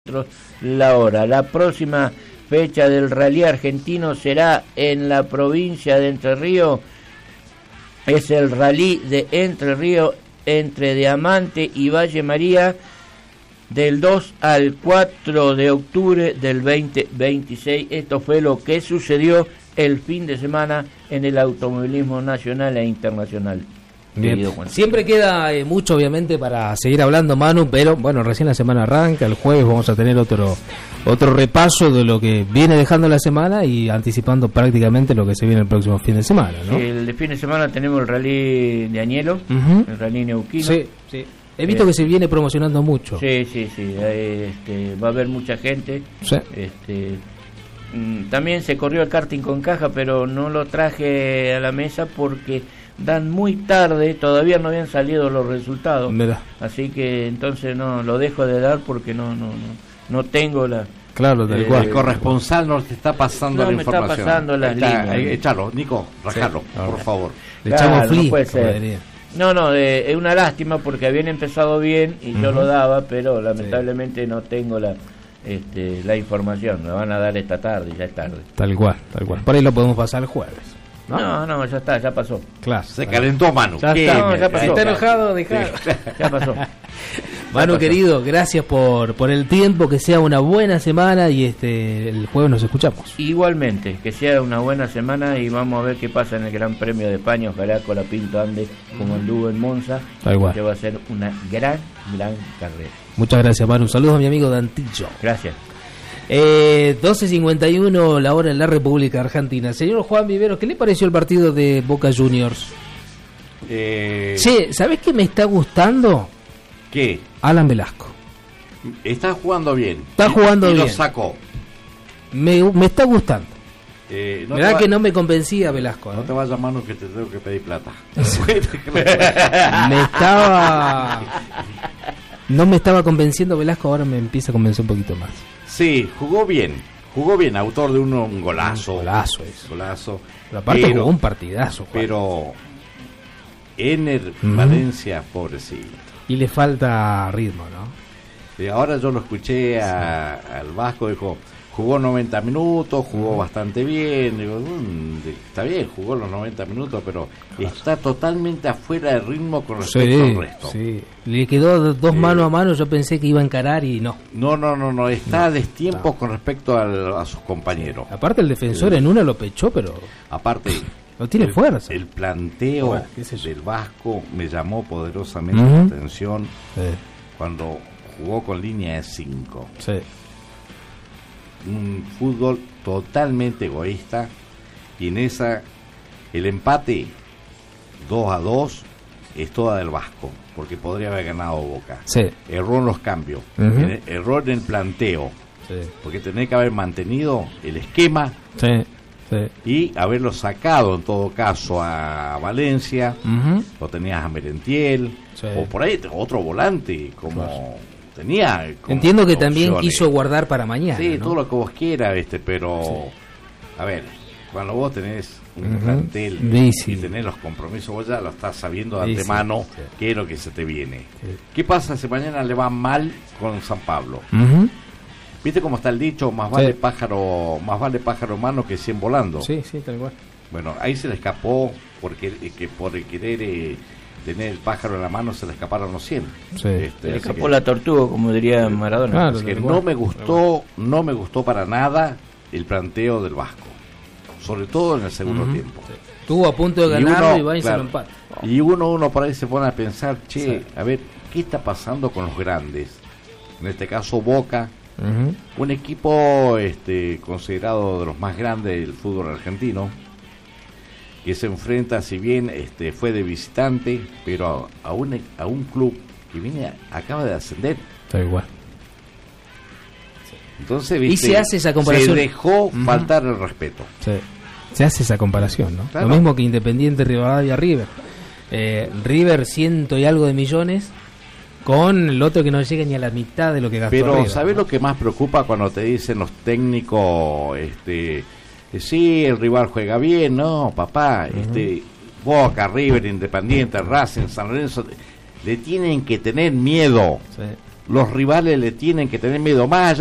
la hora. La próxima fecha del rally argentino será en la provincia de Entre Ríos. Es el rally de Entre Ríos entre Diamante y Valle María del 2 al 4 de octubre del 2026. Esto fue lo que sucedió el fin de semana en el automovilismo nacional e internacional. Bien. Siempre queda mucho obviamente para seguir hablando, Manu, pero bueno, recién la semana arranca, el jueves vamos a tener otro repaso de lo que viene dejando la semana y anticipando prácticamente lo que se viene el próximo fin de semana, ¿no? Sí, el fin de semana tenemos el rally de Añelo, el rally neuquino. Sí, sí. He visto que se viene promocionando mucho. Sí. Va a haber mucha gente. Sí. También se corrió el karting con caja, pero no lo traje a la mesa porque dan muy tarde, todavía no habían salido los resultados. Mira. Así que entonces no lo dejo de dar porque no tengo la... Claro, del cual. El corresponsal nos está pasando la información. No me está pasando las líneas. Échalo, Nico, rajalo, por favor. Le echamos no puede ser. No, es una lástima porque habían empezado bien y yo lo daba, pero lamentablemente no tengo la información. Me van a dar esta tarde, ya es tarde. Tal cual. Por ahí lo podemos pasar el jueves. No, ya está, ya pasó. Claro. Se calentó, Manu. Ya pasó. Si está enojado, dejalo. Ya pasó. Manu, querido, gracias por el tiempo, que sea una buena semana y el jueves nos escuchamos. Igualmente, que sea una buena semana y vamos a ver qué pasa en el Gran Premio de España. Ojalá Colapinto ande como anduvo en Monza, que va a ser una gran carrera. Muchas gracias, Manu. Saludos a mi amigo Dantillo. Gracias. 12:51 la hora en la República Argentina. Señor Juan Vivero, ¿qué le pareció el partido de Boca Juniors? ¿Sabés qué me está gustando? ¿Qué? Alan Velasco. Está jugando bien. Está jugando bien. Lo sacó. Me está gustando. ¿Verdad que no me convencía Velasco? No te vayas, Manu, que te tengo que pedir plata. No me estaba convenciendo Velasco, ahora me empieza a convencer un poquito más. Sí, jugó bien, autor de un golazo. Golazo. Pero aparte jugó un partidazo, Juan. Pero Ener Valencia, pobrecito. Y le falta ritmo, ¿no? Ahora yo lo escuché al Vasco, dijo, jugó 90 minutos, jugó bastante bien. Digo, está bien, jugó los 90 minutos, pero está totalmente afuera de ritmo con respecto al resto. Sí, le quedó dos mano a mano, yo pensé que iba a encarar y no. No, está a destiempo con respecto a sus compañeros. Sí. Aparte el defensor en una lo pechó, pero... Aparte... No tiene fuerza. El planteo del Vasco me llamó poderosamente la atención cuando jugó con línea de 5. Sí. Un fútbol totalmente egoísta y en esa el empate 2-2 es toda del Vasco porque podría haber ganado Boca. Sí. Error en los cambios, error en el planteo, porque tenía que haber mantenido el esquema y haberlo sacado en todo caso a Valencia, o tenías a Merentiel o por ahí otro volante como tenía. Entiendo que opciones. También quiso guardar para mañana. Sí, ¿no? todo lo que vos quieras, pero a ver, cuando vos tenés un plantel y tenés los compromisos, vos ya lo estás sabiendo de antemano qué es lo que se te viene. ¿Qué pasa si mañana le va mal con San Pablo? ¿Viste cómo está el dicho? Más vale pájaro humano que 100 volando. Sí, tal cual. Bueno, ahí se le escapó porque por el querer tener el pájaro en la mano se le escaparon los 100. Se le escapó la tortuga, como diría Maradona. Claro, así que no me gustó para nada el planteo del Vasco, sobre todo en el segundo tiempo. Estuvo a punto de ganarlo y va y se lo empata. Y uno por ahí se pone a pensar, a ver, ¿qué está pasando con los grandes? En este caso Boca, un equipo considerado de los más grandes del fútbol argentino, que se enfrenta, si bien fue de visitante, pero a un club que acaba de ascender. Está igual. Entonces, ¿viste? Y se hace esa comparación. Se dejó faltar el respeto. Sí. Se hace esa comparación, ¿no? Claro. Lo mismo que Independiente, Rivadavia, River. River 100 y algo de millones, con el otro que no llega ni a la mitad de lo que gastó Pero River, ¿sabés lo que más preocupa cuando te dicen los técnicos, sí, el rival juega bien? No, papá, Boca, River, Independiente, Racing, San Lorenzo, le tienen que tener miedo. los rivales le tienen que tener miedo, más allá